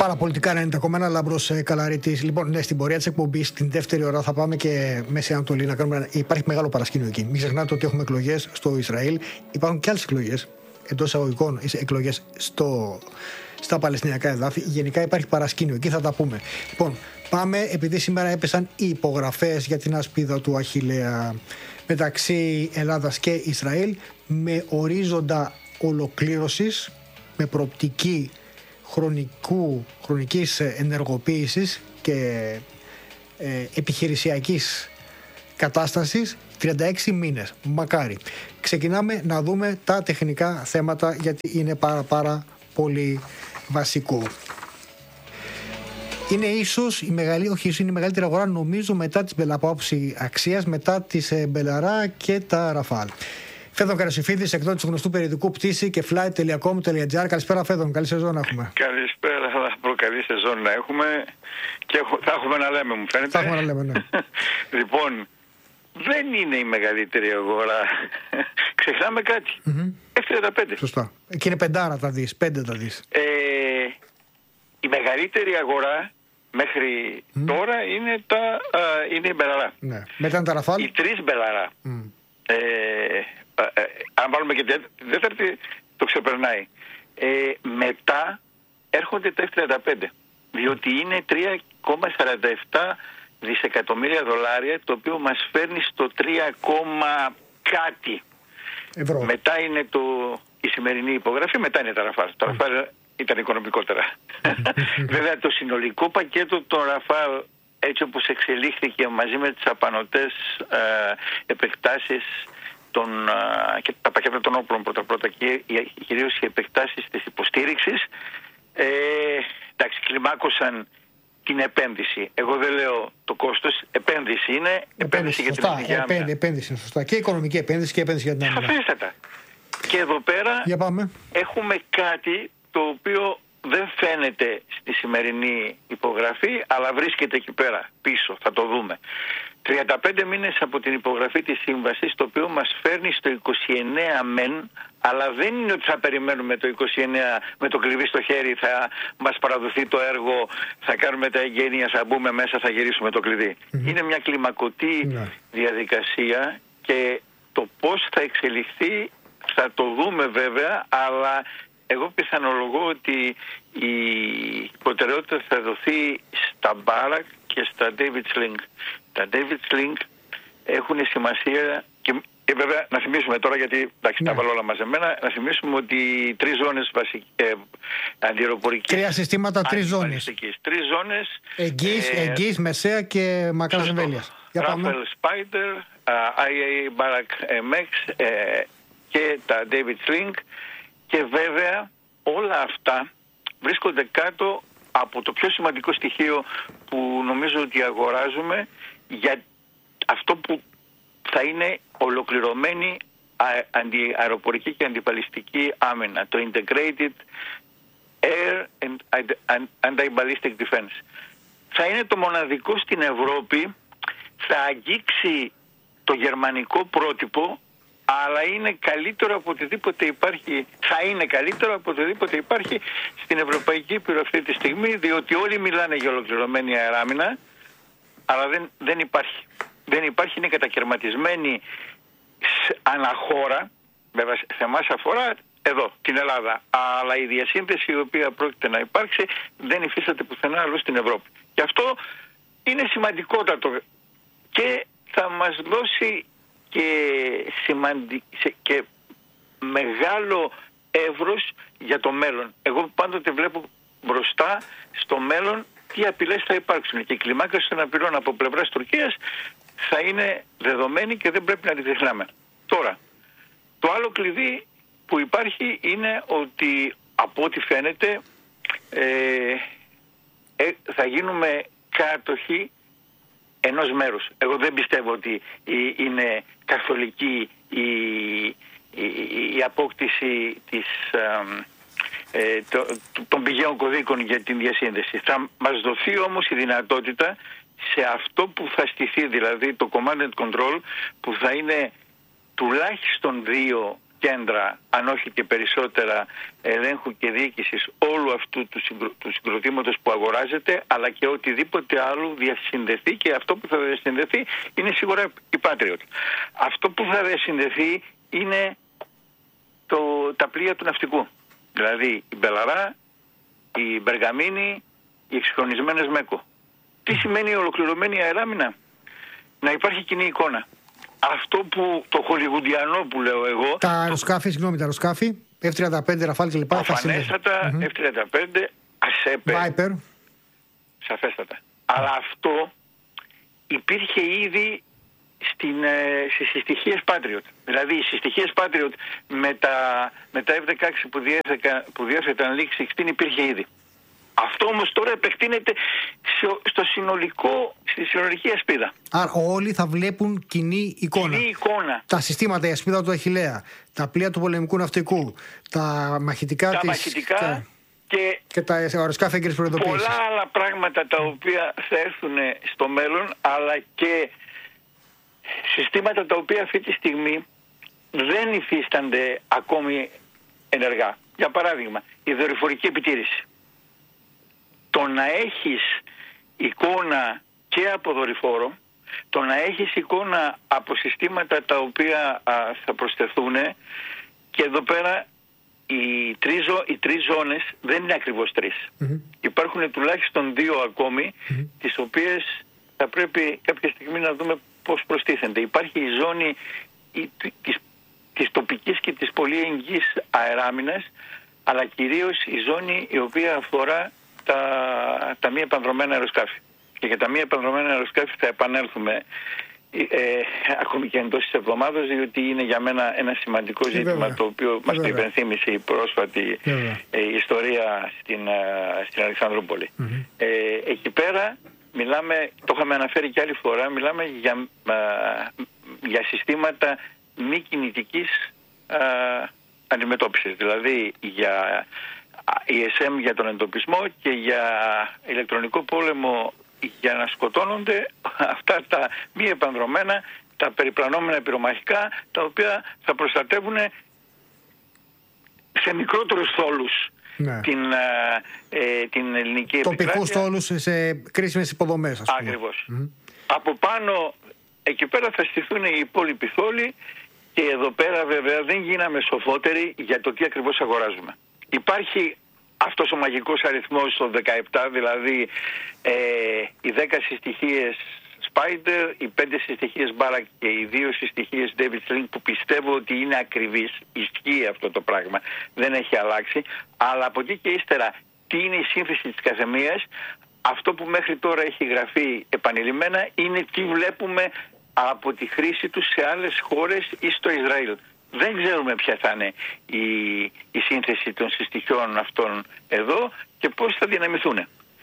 παραπολιτικά να είναι τα κομμένα, Λάμπρος Καλαρίτης. Λοιπόν, ναι, στην πορεία της εκπομπής, την δεύτερη ώρα θα πάμε και Μέση Ανατολή να κάνουμε. Υπάρχει μεγάλο παρασκήνιο εκεί. Μην ξεχνάτε ότι έχουμε εκλογές στο Ισραήλ. Υπάρχουν και άλλες εκλογές, εντός εισαγωγικών εκλογές στα Παλαιστινιακά εδάφη. Γενικά υπάρχει παρασκήνιο. Εκεί θα τα πούμε. Λοιπόν, πάμε, επειδή σήμερα έπεσαν οι υπογραφές για την ασπίδα του Αχιλλέα μεταξύ Ελλάδας και Ισραήλ, με ορίζοντα ολοκλήρωσης, με προοπτική χρονικής ενεργοποίησης και επιχειρησιακής κατάστασης 36 μήνες. Μακάρι. Ξεκινάμε να δούμε τα τεχνικά θέματα, γιατί είναι πάρα πολύ βασικό. Είναι ίσως η μεγαλύτερη αγορά, νομίζω, μετά τις Μπελαπάψη αξίας, μετά τις Μπελαρά και τα Ραφάλ. Φέδων Καρασιφίδης, εκδότης του γνωστού περιοδικού Πτήση και flight.com.gr. Καλησπέρα, Φέδων. Καλή σεζόν να έχουμε. Καλησπέρα, καλή σεζόν να έχουμε. Και θα έχουμε να λέμε, μου φαίνεται. Θα έχουμε να λέμε, ναι. Λοιπόν, δεν είναι η μεγαλύτερη αγορά. Ξεχνάμε κάτι. F-35. Σωστά. Εκεί είναι πεντάρα τα δεις, 5 τα δεις. Η μεγαλύτερη αγορά μέχρι τώρα είναι η Μπελαρά. Ναι. Μετά είναι τα Ραφάλ. Οι 3 Μπελαρά. Αν βάλουμε και τη δεύτερη, το ξεπερνάει. Μετά έρχονται τα F-35, διότι είναι 3,47 δισεκατομμύρια δολάρια, το οποίο μας φέρνει στο 3, κάτι ευρώ. Μετά είναι η σημερινή υπογραφή, μετά είναι τα Ραφάλ. Τα Ραφάλ ήταν οικονομικότερα. Βέβαια το συνολικό πακέτο των Ραφάλ, έτσι όπως εξελίχθηκε μαζί με τις απανωτές επεκτάσεις και τα πακέτα των όπλων πρώτα και κυρίως οι επεκτάσεις της υποστήριξης, εντάξει, κλιμάκωσαν την επένδυση. Εγώ δεν λέω το κόστος, επένδυση είναι, επένδυση για την εθνική άμυνα. Επένδυση είναι σωστά. Και οικονομική επένδυση και επένδυση για την άμυνα. Σαφέστατα. Και εδώ πέρα έχουμε κάτι το οποίο δεν φαίνεται στη σημερινή υπογραφή, αλλά βρίσκεται εκεί πέρα πίσω, θα το δούμε. 35 μήνες από την υπογραφή της σύμβασης, το οποίο μας φέρνει στο 29 μεν, αλλά δεν είναι ότι θα περιμένουμε το 29 με το κλειδί στο χέρι, θα μας παραδοθεί το έργο, θα κάνουμε τα εγγένεια, θα μπούμε μέσα, θα γυρίσουμε το κλειδί. Είναι μια κλιμακωτή διαδικασία και το πώς θα εξελιχθεί θα το δούμε βέβαια, αλλά εγώ πιθανολογώ ότι η προτεραιότητα θα δοθεί στα Μπάρακ και στα David Sling. Τα David Sling έχουν σημασία και βέβαια να θυμίσουμε τώρα, γιατί τα βάλω όλα μαζεμένα, να θυμίσουμε ότι 3 ζώνες αντιαεροπορικής. 3 συστήματα, 3 ζώνες. 3 ζώνες. Εγγύης, μεσαία και μακράς εμβέλειας. Rafael Spider, IA Barak MX και τα David Sling. Και βέβαια όλα αυτά βρίσκονται κάτω από το πιο σημαντικό στοιχείο που νομίζω ότι αγοράζουμε για αυτό που θα είναι ολοκληρωμένη αντιαεροπορική και αντιπαλιστική άμυνα, το Integrated Air and Anti-Ballistic Defense. Θα είναι το μοναδικό στην Ευρώπη, θα αγγίξει το γερμανικό πρότυπο, αλλά είναι καλύτερο από οτιδήποτε υπάρχει, θα είναι καλύτερο από οτιδήποτε υπάρχει στην Ευρωπαϊκή Ήπειρο αυτή τη στιγμή, διότι όλοι μιλάνε για ολοκληρωμένη αεράμινα, αλλά δεν υπάρχει. Δεν υπάρχει, είναι κατακαιρματισμένη αναχώρα, βέβαια σε εμάς αφορά εδώ, την Ελλάδα, αλλά η διασύνδεση η οποία πρόκειται να υπάρξει δεν υφίσταται πουθενά αλλού στην Ευρώπη. Και αυτό είναι σημαντικότατο και θα μας δώσει και μεγάλο εύρος για το μέλλον. Εγώ πάντοτε βλέπω μπροστά στο μέλλον τι απειλές θα υπάρξουν, και η κλιμάκωση των απειλών από πλευράς Τουρκίας θα είναι δεδομένη και δεν πρέπει να τη ξεχνάμε. Τώρα, το άλλο κλειδί που υπάρχει είναι ότι από ό,τι φαίνεται θα γίνουμε κάτοχοι ενός μέρους. Εγώ δεν πιστεύω ότι είναι καθολική η απόκτηση των πηγαίων κωδίκων για την διασύνδεση. Θα μας δοθεί όμως η δυνατότητα σε αυτό που θα στηθεί, δηλαδή το command and control, που θα είναι τουλάχιστον 2 κέντρα, αν όχι και περισσότερα, ελέγχου και διοίκησης όλου αυτού του συγκροτήματος που αγοράζεται, αλλά και οτιδήποτε άλλο διασυνδεθεί, και αυτό που θα διασυνδεθεί είναι σίγουρα η Patriot. Αυτό που θα διασυνδεθεί είναι τα πλοία του ναυτικού. Δηλαδή η Μπελαρά, η Μπεργαμίνη, οι εξυγχρονισμένες ΜΕΚΟ. Τι σημαίνει η ολοκληρωμένη αεράμινα? Να υπάρχει κοινή εικόνα. Αυτό που το χολιγουντιανό που λέω εγώ... Τα αεροσκάφη, συγγνώμη, τα αεροσκάφη, F-35, Ραφάλ κλπ. Προφανέστατα, F-35, ΑΣΕΠΕ. Viper. Σαφέστατα. Αλλά αυτό υπήρχε ήδη στις συστοιχίες Patriot. Δηλαδή οι συστοιχίες Patriot με τα F-16 που διέθεταν Leak 16 υπήρχε ήδη. Αυτό όμως τώρα επεκτείνεται στη συνολική ασπίδα. Άρα όλοι θα βλέπουν κοινή εικόνα. Τα συστήματα, η ασπίδα του Αχιλλέα, τα πλοία του πολεμικού ναυτικού, τα μαχητικά και τα αεροσκάφη έγκαιρης προειδοποίησης. Πολλά άλλα πράγματα τα οποία θα έρθουν στο μέλλον, αλλά και συστήματα τα οποία αυτή τη στιγμή δεν υφίστανται ακόμη ενεργά. Για παράδειγμα, η δορυφορική επιτήρηση. Το να έχεις εικόνα και από δορυφόρο, το να έχεις εικόνα από συστήματα τα οποία θα προσθεθούν, και εδώ πέρα οι τρεις ζώνες δεν είναι ακριβώς τρεις. Υπάρχουν τουλάχιστον δύο ακόμη, τις οποίες θα πρέπει κάποια στιγμή να δούμε πώς προστίθενται. Υπάρχει η ζώνη της τοπικής και της πολύ εγγύης αεράμινας, αλλά κυρίως η ζώνη η οποία αφορά τα μη επανδρωμένα αεροσκάφη. Και για τα μη επανδρωμένα αεροσκάφη θα επανέλθουμε ακόμη και εντός της εβδομάδας, διότι είναι για μένα ένα σημαντικό ζήτημα, το οποίο μας το υπενθύμησε η πρόσφατη ιστορία στην Αλεξανδρούπολη. Εκεί πέρα μιλάμε, το είχαμε αναφέρει και άλλη φορά, μιλάμε για συστήματα μη κινητικής αντιμετώπισης, δηλαδή για ESM για τον εντοπισμό και για ηλεκτρονικό πόλεμο, για να σκοτώνονται αυτά τα μη επανδρωμένα, τα περιπλανόμενα πυρομαχικά, τα οποία θα προστατεύουν σε μικρότερους θόλους την ελληνική επικράτεια. Τοπικούς θόλους σε κρίσιμες υποδομές, ας πούμε. Ακριβώς. Από πάνω, εκεί πέρα θα στηθούν οι υπόλοιποι θόλοι, και εδώ πέρα βέβαια δεν γίναμε σοφότεροι για το τι ακριβώς αγοράζουμε. Υπάρχει αυτός ο μαγικός αριθμός το 17, δηλαδή οι 10 συστοιχίες Spider, οι 5 συστοιχίες Barak και οι 2 συστοιχίες David Sling, που πιστεύω ότι είναι ακριβής, ισχύει αυτό το πράγμα, δεν έχει αλλάξει, αλλά από εκεί και ύστερα τι είναι η σύνθεση της καθεμίας, αυτό που μέχρι τώρα έχει γραφεί επανειλημμένα είναι τι βλέπουμε από τη χρήση τους σε άλλες χώρες ή στο Ισραήλ. Δεν ξέρουμε ποια θα είναι η σύνθεση των συστοιχειών αυτών εδώ και πώς θα δυναμηθούν.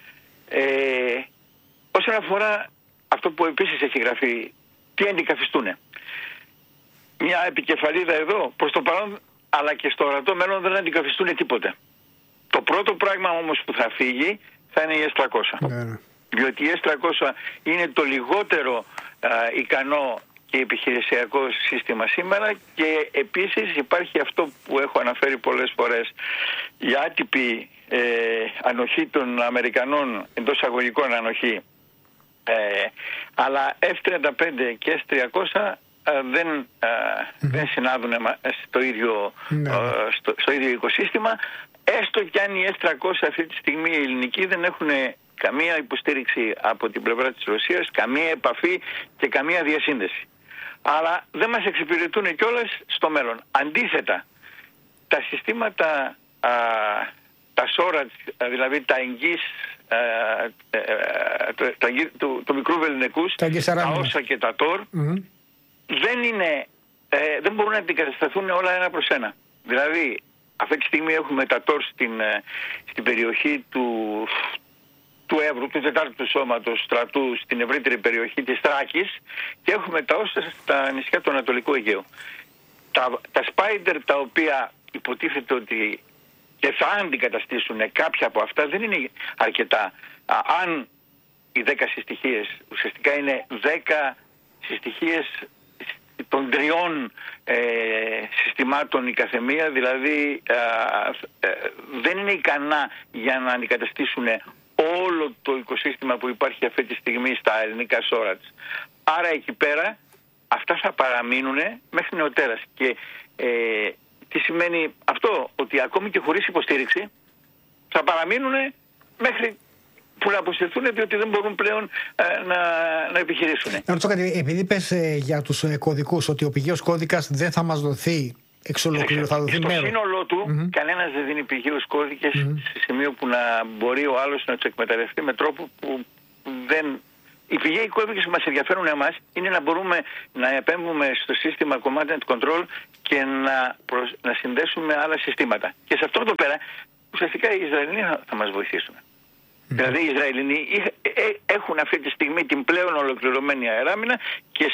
Όσον αφορά αυτό που επίσης έχει γραφεί, τι αντικαθιστούν. Μια επικεφαλίδα εδώ, προς το παρόν, αλλά και στο ορατό μέλλον δεν αντικαθιστούν τίποτε. Το πρώτο πράγμα όμως που θα φύγει θα είναι η S300. Διότι η S300 είναι το λιγότερο ικανό και επιχειρησιακό σύστημα σήμερα, και επίσης υπάρχει αυτό που έχω αναφέρει πολλές φορές, η άτυπη ανοχή των Αμερικανών, εντός αγωγικών ανοχή, αλλά F-35 και S-300 δεν συνάδουν στο ίδιο οικοσύστημα, έστω κι αν η S-300 αυτή τη στιγμή η ελληνική δεν έχουν καμία υποστήριξη από την πλευρά της Ρωσίας, καμία επαφή και καμία διασύνδεση. Αλλά δεν μας εξυπηρετούν κιόλας στο μέλλον. Αντίθετα, τα συστήματα, τα SORAD, δηλαδή τα εγγύς του μικρού βεληνικούς, τα όσα και τα TOR, δεν μπορούν να αντικατασταθούν όλα ένα προς ένα. Δηλαδή, αυτή τη στιγμή έχουμε τα TOR στην περιοχή του Εύρου, του τετάρτου σώματος στρατού, στην ευρύτερη περιοχή της Θράκης, και έχουμε τα όσα στα νησιά του Ανατολικού Αιγαίου. Τα Spider, τα οποία υποτίθεται ότι και θα αντικαταστήσουν κάποια από αυτά, δεν είναι αρκετά. Αν οι 10 συστοιχίες ουσιαστικά είναι 10 συστοιχίες των 3 συστημάτων η καθεμία, δηλαδή δεν είναι ικανά για να αντικαταστήσουν όλο το οικοσύστημα που υπάρχει αυτή τη στιγμή στα ελληνικά SORADs. Άρα εκεί πέρα αυτά θα παραμείνουν μέχρι νεοτέρας. Και τι σημαίνει αυτό? Ότι ακόμη και χωρίς υποστήριξη θα παραμείνουν μέχρι που να αποσυρθούν, διότι δεν μπορούν πλέον να επιχειρήσουν. Να ρωτήσω κάτι, επειδή πες για τους κωδικούς, ότι ο πηγαίος κώδικας δεν θα μας δοθεί εξ ολοκλήρου, θα δοθεί μέρο. Στο σύνολό του, κανένας δεν δίνει πηγαίους κώδικες σε σημείο που να μπορεί ο άλλος να τους εκμεταλλευτεί με τρόπο που δεν... Οι πηγαίοι κώδικες που μας ενδιαφέρουν εμάς είναι να μπορούμε να επέμβουμε στο σύστημα Command and Control και να συνδέσουμε άλλα συστήματα. Και σε αυτό εδώ πέρα, ουσιαστικά οι Ισραηλοί θα μας βοηθήσουν. Δηλαδή οι Ισραηλινοί έχουν αυτή τη στιγμή την πλέον ολοκληρωμένη αεράμινα και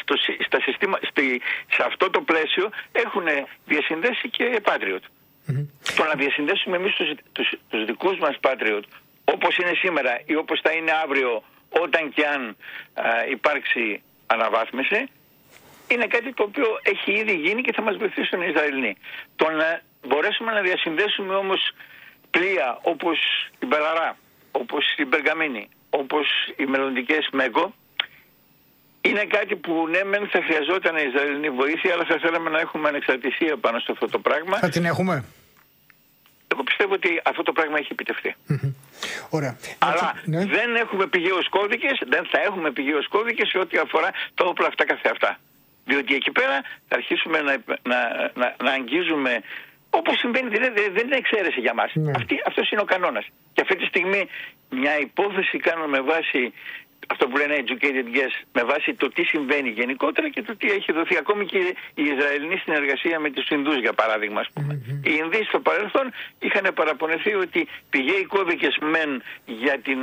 σε αυτό το πλαίσιο έχουν διασυνδέσει και Patriot. Το να διασυνδέσουμε εμείς τους δικούς μας Patriot όπως είναι σήμερα ή όπως θα είναι αύριο, όταν και αν υπάρξει αναβάθμιση, είναι κάτι το οποίο έχει ήδη γίνει και θα μας βοηθήσουν οι Ισραηλινοί. Το να μπορέσουμε να διασυνδέσουμε όμως πλοία όπως η Μπελαρά, όπως η Μπεργαμίνη, όπως οι μελλοντικές ΜΕΚΟ, είναι κάτι που ναι μεν θα χρειαζόταν η Ισραηλινή βοήθεια, αλλά θα θέλαμε να έχουμε ανεξαρτησία πάνω σε αυτό το πράγμα. Θα την έχουμε? Εγώ πιστεύω ότι αυτό το πράγμα έχει επιτευχθεί. Ωραία. Αλλά δεν έχουμε πηγαίους κώδικες, δεν θα έχουμε πηγαίους κώδικες σε ό,τι αφορά τα όπλα αυτά καθεαυτά. Διότι εκεί πέρα θα αρχίσουμε να αγγίζουμε, όπως συμβαίνει, δεν είναι εξαίρεση για μας. Αυτός είναι ο κανόνας. Και αυτή τη στιγμή μια υπόθεση κάνω με βάση αυτό που λένε educated guess, με βάση το τι συμβαίνει γενικότερα και το τι έχει δοθεί. Ακόμη και η Ισραηλινή συνεργασία με τους Ινδούς, για παράδειγμα, ας πούμε. Οι Ινδοί στο παρελθόν είχαν παραπονεθεί ότι πηγαίοι κώδικες μεν για την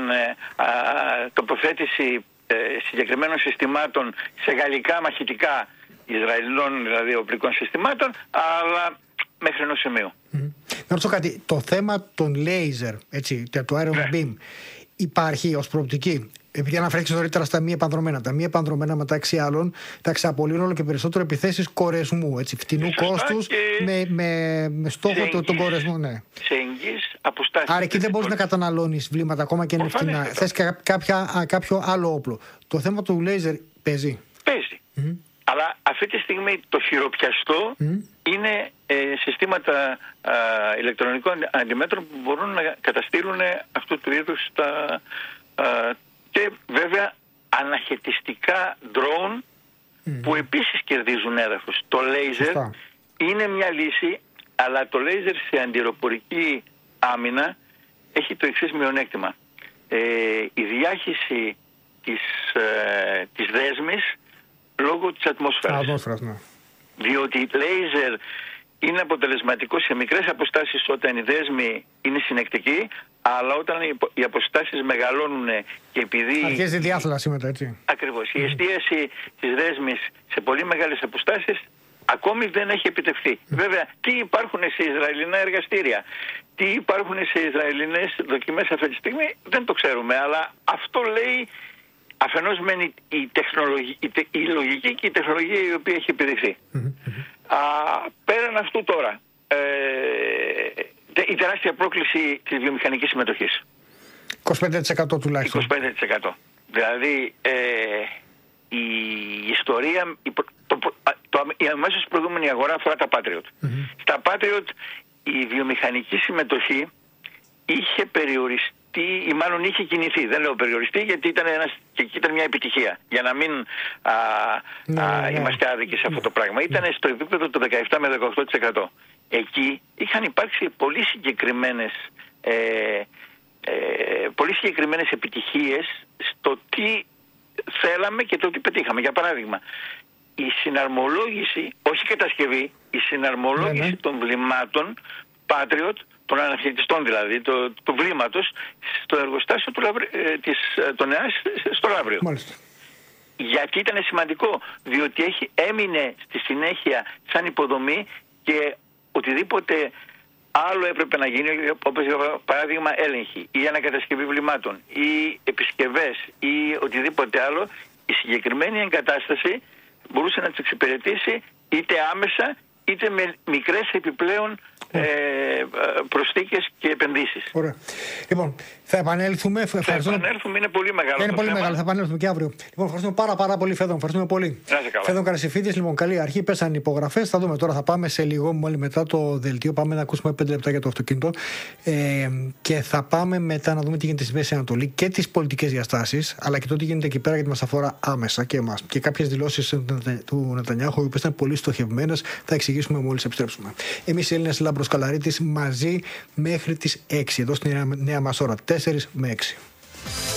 τοποθέτηση συγκεκριμένων συστημάτων σε γαλλικά μαχητικά Ισραηλινών, δηλαδή οπλικών συστημάτων, αλλά μέχρι ενός σημείου. Να ρωτήσω κάτι, το θέμα των λέιζερ, του Iron Beam, υπάρχει ως προοπτική? Επειδή αναφέρθηκες νωρίτερα στα μη επανδρομένα. Τα μη επανδρομένα, μεταξύ άλλων, θα εξαπολύουν όλο και περισσότερο επιθέσεις κορεσμού, φτηνού κόστους, με στόχο τον κορεσμό. Ναι. Σε εγγύς αποστάσεις. Άρα εκεί δεν μπορείς να καταναλώνεις βλήματα, ακόμα και είναι φτηνά. Θες κάποιο άλλο όπλο. Το θέμα του λέιζερ παίζει. Παίζει. Αλλά αυτή τη στιγμή το χειροπιαστό είναι συστήματα ηλεκτρονικών αντιμέτρων που μπορούν να καταστήλουν αυτού του είδους και βέβαια αναχαιτιστικά drone που επίσης κερδίζουν έδαφος. Το λέιζερ είναι μια λύση, αλλά το λέιζερ σε αντιεροπορική άμυνα έχει το εξής μειονέκτημα. Η διάχυση της δέσμης λόγω της ατμόσφαιρας. Διότι η λέιζερ είναι αποτελεσματικό σε μικρές αποστάσεις όταν η δέσμη είναι συνεκτική, αλλά όταν οι αποστάσεις μεγαλώνουν και επειδή... Αρχίζει η διάθλαση μετά, έτσι. Ακριβώς. Η εστίαση της δέσμης σε πολύ μεγάλες αποστάσεις ακόμη δεν έχει επιτευχθεί. Βέβαια, τι υπάρχουν σε Ισραηλινά εργαστήρια, τι υπάρχουν σε Ισραηλινές δοκιμές αυτή τη στιγμή, δεν το ξέρουμε, αλλά αυτό λέει αφενός μένει η λογική και η τεχνολογία η οποία έχει επιδειχθεί. Πέραν αυτού τώρα, η τεράστια πρόκληση της βιομηχανικής συμμετοχής. 25% τουλάχιστον. 25%. Δηλαδή η ιστορία, η αμέσως προηγούμενη αγορά αφορά τα Patriot. Στα Patriot η βιομηχανική συμμετοχή είχε περιοριστεί ή μάλλον είχε κινηθεί. Δεν λέω περιοριστεί γιατί ήταν μια επιτυχία. Για να μην είμαστε άδικοι σε αυτό το πράγμα. Ήταν στο επίπεδο του 17 με 18%. Εκεί είχαν υπάρξει πολύ συγκεκριμένες επιτυχίες στο τι θέλαμε και το τι πετύχαμε. Για παράδειγμα, η συναρμολόγηση, όχι η κατασκευή, η συναρμολόγηση των βλημάτων Patriot, των αναχαιτιστών δηλαδή, του βλήματος, στο εργοστάσιο των ΕΑΣ στο Λαύριο. Μάλιστα. Γιατί ήταν σημαντικό, διότι έμεινε στη συνέχεια σαν υποδομή και οτιδήποτε άλλο έπρεπε να γίνει, όπως για παράδειγμα έλεγχη ή ανακατασκευή βλημάτων ή επισκευές ή οτιδήποτε άλλο, η συγκεκριμένη εγκατάσταση μπορούσε να τις εξυπηρετήσει είτε άμεσα είτε με μικρές επιπλέον προσθήκες και επενδύσεις. Ωραία. Λοιπόν, θα επανέλθουμε. Είναι πολύ μεγάλο. Είναι πολύ μεγάλο, θα επανέλθουμε και αύριο. Λοιπόν, ευχαριστούμε πάρα πολύ, Φέδων. Ευχαριστούμε πολύ. Φέδων Καρασιφίδης, λοιπόν, καλή αρχή. Πέσαν υπογραφές. Θα δούμε τώρα. Θα πάμε σε λίγο, μόλις μετά το δελτίο. Πάμε να ακούσουμε 5 λεπτά για το αυτοκίνητο. Και θα πάμε μετά να δούμε τι γίνεται στη Μέση Ανατολή και τις πολιτικές διαστάσεις, αλλά και το τι γίνεται εκεί πέρα, γιατί μας αφορά άμεσα και εμάς. Και κάποιες δηλώσεις του Νετανιάχου, οι οποίες ήταν πολύ στοχευμένες, θα εξηγήσουμε μόλις επιστρέψουμε. Εμείς οι Έλληνες, Λάμπρος Καλαρίτης, μαζί μέχρι τις 6 εδώ στη νέα μας ώρα, 4 με 6.